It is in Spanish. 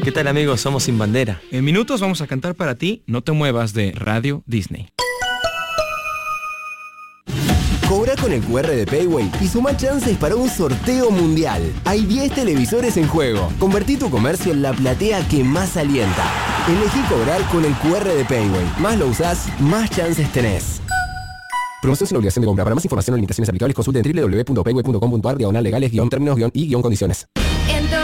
¿Qué tal, amigos? Somos Sin Bandera. En minutos vamos a cantar para ti No te muevas de Radio Disney. Cobra con el QR de Payway y suma chances para un sorteo mundial. Hay 10 televisores en juego. Convertí tu comercio en la platea que más alienta. Elegí cobrar con el QR de Payway. Más lo usás, más chances tenés. Promoción sin obligación de compra. Para más información o limitaciones aplicables, consulte en www.payway.com.ar/legales-términos-y-condiciones.